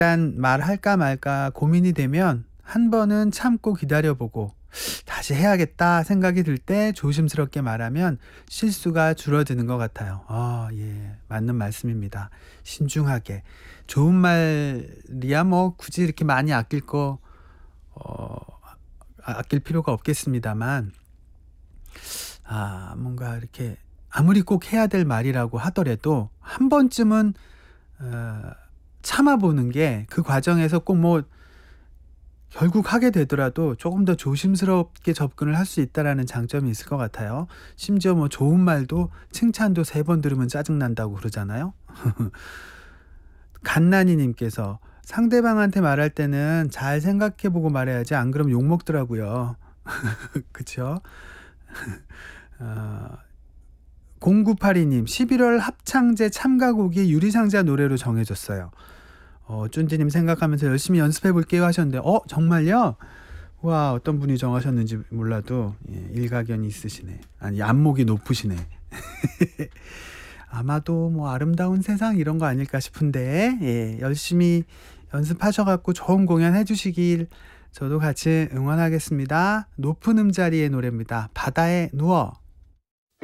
일단 말할까 말까 고민이 되면 한 번은 참고 기다려보고 다시 해야겠다 생각이 들 때 조심스럽게 말하면 실수가 줄어드는 것 같아요. 예. 맞는 말씀입니다. 신중하게. 좋은 말이야 뭐 굳이 이렇게 많이 어 아낄 필요가 없겠습니다만, 뭔가 이렇게 아무리 꼭 해야 될 말이라고 하더라도 한 번쯤은 어 참아 보는 게, 그 과정에서 꼭 뭐 결국 하게 되더라도 조금 더 조심스럽게 접근을 할 수 있다라는 장점이 있을 것 같아요. 심지어 뭐 좋은 말도 칭찬도 3번 들으면 짜증 난다고 그러잖아요. 갓난이 님께서 "상대방한테 말할 때는 잘 생각해 보고 말해야지 안 그러면 욕 먹더라고요." 그쵸? 어 0982 님, 11월 합창제 참가곡이 유리상자 노래로 정해졌어요. 쫀디님 생각하면서 열심히 연습해 볼게요 하셨는데, 정말요? 와, 어떤 분이 정하셨는지 몰라도 일가견이 있으시네. 아니, 안목이 높으시네. 아마도 뭐 아름다운 세상 이런 거 아닐까 싶은데, 열심히 연습하셔 갖고 좋은 공연 해 주시길 저도 같이 응원하겠습니다. 높은 음자리의 노래입니다. 바다에 누워.